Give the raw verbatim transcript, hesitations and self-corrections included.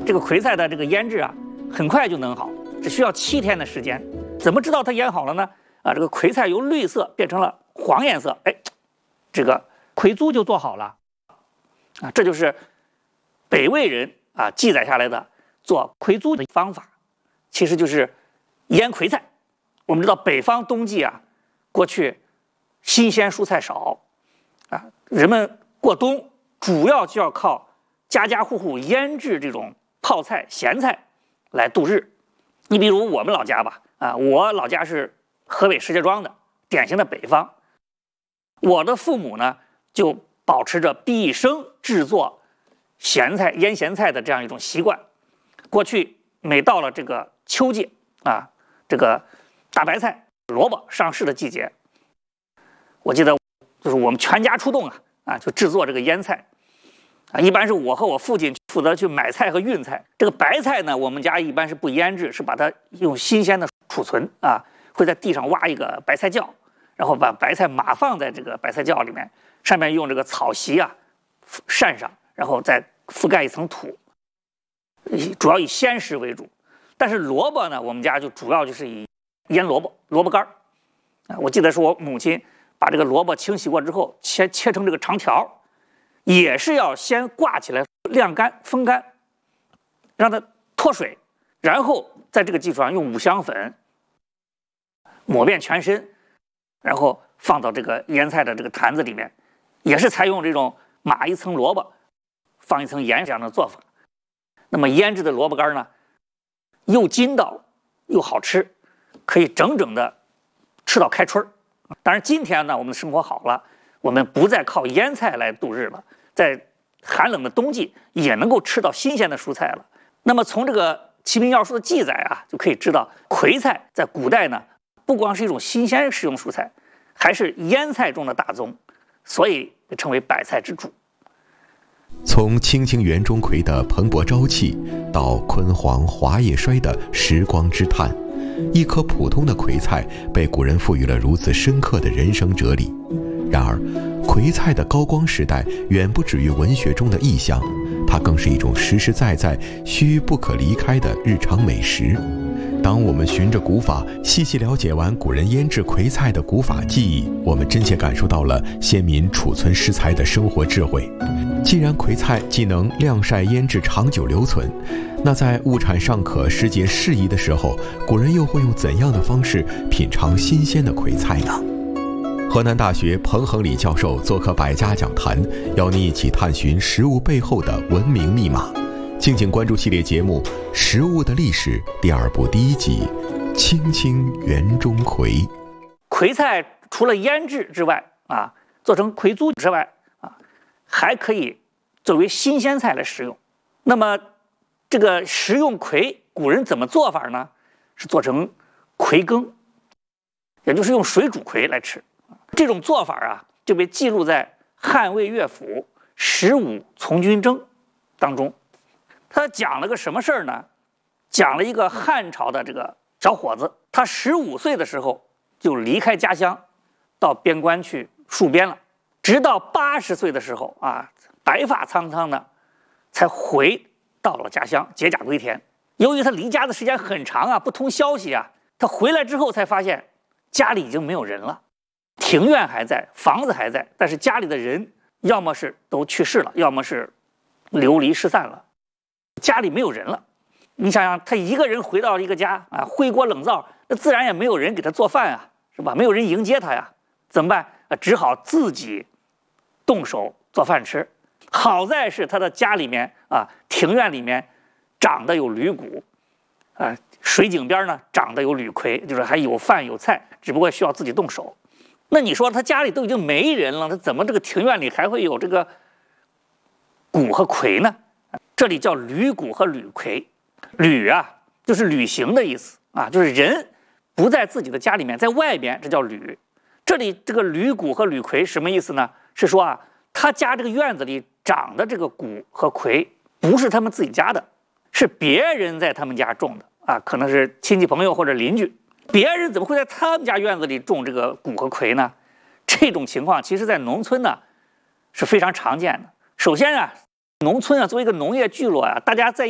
这个葵菜的这个腌制啊，很快就能好，只需要七天的时间。怎么知道它腌好了呢？啊，这个葵菜由绿色变成了黄颜色，哎，这个葵酥就做好了。啊，这就是北魏人啊记载下来的做葵酥的方法，其实就是腌葵菜。我们知道北方冬季啊，过去新鲜蔬菜少啊，人们过冬主要就要靠家家户户腌制这种泡菜、咸菜来度日。你比如我们老家吧，啊，我老家是河北石家庄的，典型的北方。我的父母呢，就保持着毕生制作咸菜、腌咸菜的这样一种习惯。过去每到了这个秋季啊，这个大白菜、萝卜上市的季节，我记得就是我们全家出动啊啊，就制作这个腌菜啊。一般是我和我父亲负责去买菜和运菜。这个白菜呢，我们家一般是不腌制，是把它用新鲜的储存啊，会在地上挖一个白菜窖，然后把白菜码放在这个白菜窖里面，上面用这个草席啊扇上，然后再覆盖一层土，主要以鲜食为主。但是萝卜呢，我们家就主要就是以腌萝卜、萝卜干啊。我记得是我母亲把这个萝卜清洗过之后，切切成这个长条，也是要先挂起来晾干、风干，让它脱水，然后在这个基础上用五香粉抹遍全身，然后放到这个腌菜的这个坛子里面，也是采用这种码一层萝卜，放一层盐这样的做法。那么腌制的萝卜干呢，又筋道又好吃，可以整整的吃到开春。当然今天呢，我们的生活好了，我们不再靠腌菜来度日了，在寒冷的冬季也能够吃到新鲜的蔬菜了。那么从这个《齐民要术》的记载啊，就可以知道葵菜在古代呢，不光是一种新鲜食用蔬菜，还是腌菜中的大宗，所以被称为百菜之主。 从清清园中葵的蓬勃朝气，到坤煌华叶衰的时光之叹，一颗普通的葵菜被古人赋予了如此深刻的人生哲理。然而，葵菜的高光时代远不止于文学中的意象，它更是一种实实在在、须不可离开的日常美食。当我们循着古法细细了解完古人腌制葵菜的古法技艺，我们真切感受到了先民储存食材的生活智慧。既然葵菜既能晾晒腌制长久留存，那在物产尚可、时节适宜的时候，古人又会用怎样的方式品尝新鲜的葵菜呢？河南大学彭恒礼教授做客百家讲坛，邀您一起探寻食物背后的文明密码。敬请关注系列节目《食物的历史》第二部第一集《清清园中葵》。 葵菜除了腌制之外啊，做成葵酥之外啊，还可以作为新鲜菜来食用。那么这个食用葵，古人怎么做法呢？是做成葵羹，也就是用水煮葵来吃。这种做法啊，就被记录在汉魏乐府《十五从军征》当中。他讲了个什么事儿呢？讲了一个汉朝的这个小伙子，他十五岁的时候就离开家乡，到边关去戍边了，直到八十岁的时候啊，白发苍苍的，才回到了家乡，解甲归田。由于他离家的时间很长啊，不通消息啊，他回来之后才发现家里已经没有人了，庭院还在，房子还在，但是家里的人要么是都去世了，要么是流离失散了。家里没有人了，你想想，他一个人回到一个家啊，灰锅冷灶，那自然也没有人给他做饭啊，是吧？没有人迎接他呀，怎么办？啊，只好自己动手做饭吃。好在是他的家里面啊，庭院里面长得有驴骨，啊，水井边呢长得有吕葵，就是还有饭有菜，只不过需要自己动手。那你说他家里都已经没人了，他怎么这个庭院里还会有这个骨和葵呢？这里叫履骨和履葵，履啊就是旅行的意思啊，就是人不在自己的家里面，在外边，这叫履。这里这个履骨和履葵什么意思呢？是说啊，他家这个院子里长的这个骨和葵不是他们自己家的，是别人在他们家种的啊，可能是亲戚朋友或者邻居。别人怎么会在他们家院子里种这个骨和葵呢？这种情况其实在农村呢是非常常见的。首先啊，农村啊作为一个农业聚落啊，大家在